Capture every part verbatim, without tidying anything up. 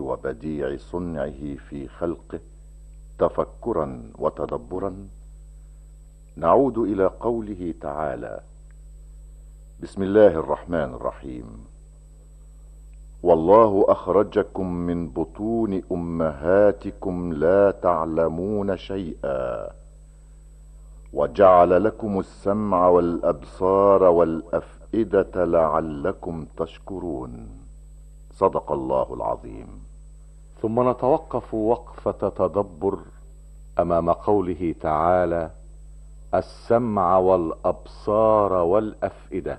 وبديع صنعه في خلقه تفكرا وتدبرا، نعود الى قوله تعالى: بسم الله الرحمن الرحيم. والله اخرجكم من بطون امهاتكم لا تعلمون شيئا وجعل لكم السمع والابصار والافئدة لعلكم تشكرون. صدق الله العظيم. ثم نتوقف وقفة تدبر امام قوله تعالى: السمع والابصار والافئدة.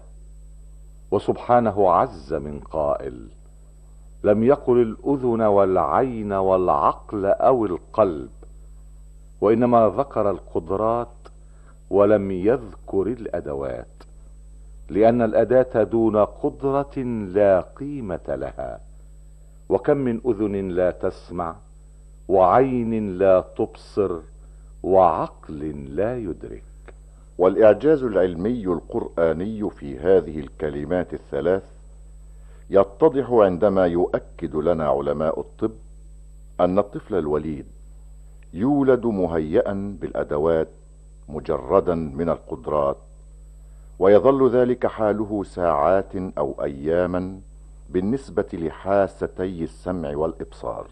وسبحانه عز من قائل: لم يقل الاذن والعين والعقل او القلب، وانما ذكر القدرات ولم يذكر الادوات، لان الاداة دون قدرة لا قيمة لها. وكم من اذن لا تسمع، وعين لا تبصر، وعقل لا يدرك. والاعجاز العلمي القرآني في هذه الكلمات الثلاث يتضح عندما يؤكد لنا علماء الطب ان الطفل الوليد يولد مهيئا بالادوات مجردا من القدرات، ويظل ذلك حاله ساعات او اياما بالنسبة لحاستي السمع والابصار.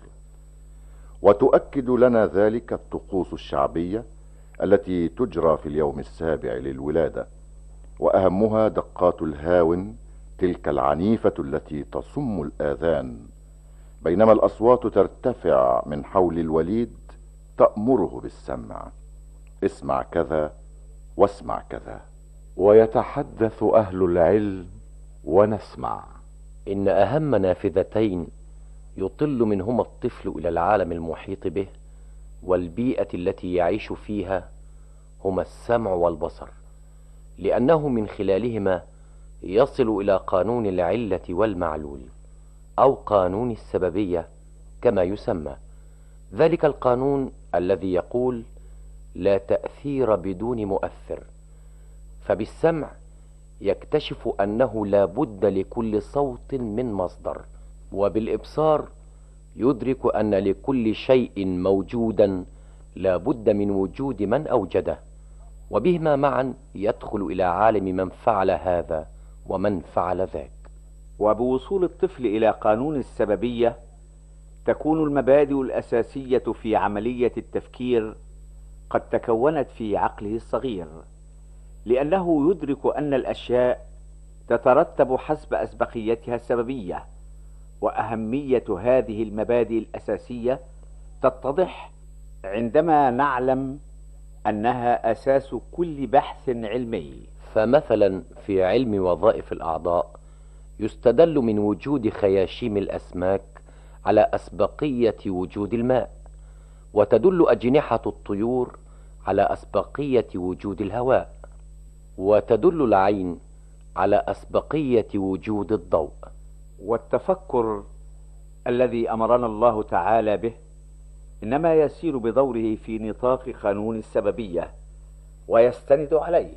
وتؤكد لنا ذلك الطقوس الشعبية التي تجرى في اليوم السابع للولادة، واهمها دقات الهاون تلك العنيفة التي تصم الاذان، بينما الاصوات ترتفع من حول الوليد تأمره بالسمع: اسمع كذا واسمع كذا. ويتحدث اهل العلم ونسمع: إن أهم نافذتين يطل منهما الطفل إلى العالم المحيط به والبيئة التي يعيش فيها هما السمع والبصر، لأنه من خلالهما يصل إلى قانون العلة والمعلول، أو قانون السببية كما يسمى. ذلك القانون الذي يقول: لا تأثير بدون مؤثر. فبالسمع يكتشف أنه لا بد لكل صوت من مصدر، وبالإبصار يدرك أن لكل شيء موجودا لا بد من وجود من أوجده، وبهما معا يدخل إلى عالم من فعل هذا ومن فعل ذاك. وبوصول الطفل إلى قانون السببية تكون المبادئ الأساسية في عملية التفكير قد تكونت في عقله الصغير، لأنه يدرك أن الأشياء تترتب حسب أسبقيتها السببية. وأهمية هذه المبادئ الأساسية تتضح عندما نعلم أنها أساس كل بحث علمي. فمثلا في علم وظائف الأعضاء يستدل من وجود خياشيم الأسماك على أسبقية وجود الماء، وتدل أجنحة الطيور على أسبقية وجود الهواء، وتدل العين على أسبقية وجود الضوء. والتفكر الذي أمرنا الله تعالى به إنما يسير بدوره في نطاق قانون السببية ويستند عليه،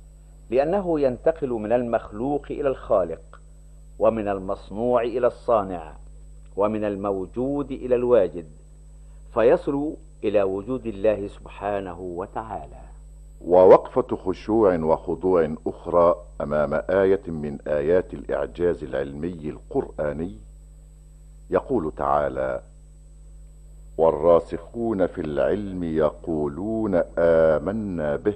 لأنه ينتقل من المخلوق إلى الخالق، ومن المصنوع إلى الصانع، ومن الموجود إلى الواجد، فيصل إلى وجود الله سبحانه وتعالى. ووقفة خشوع وخضوع أخرى أمام آية من آيات الإعجاز العلمي القرآني. يقول تعالى: والراسخون في العلم يقولون آمنا به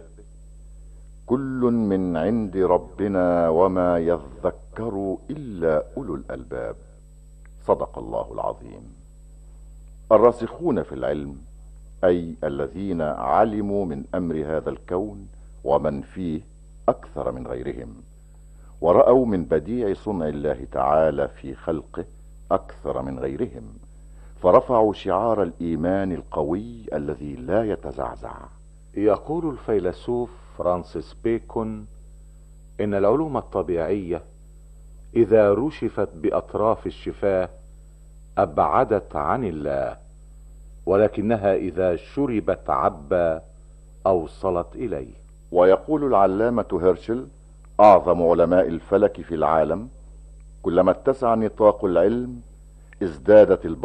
كل من عند ربنا وما يذكر إلا أولو الألباب. صدق الله العظيم. الراسخون في العلم أي الذين علموا من أمر هذا الكون ومن فيه أكثر من غيرهم، ورأوا من بديع صنع الله تعالى في خلقه أكثر من غيرهم، فرفعوا شعار الإيمان القوي الذي لا يتزعزع. يقول الفيلسوف فرانسيس بيكون: إن العلوم الطبيعية إذا رشفت بأطراف الشفاه أبعدت عن الله، ولكنها إذا شربت عبا أوصلت إليه. ويقول العلامة هيرشل أعظم علماء الفلك في العالم: كلما اتسع نطاق العلم ازدادت البركة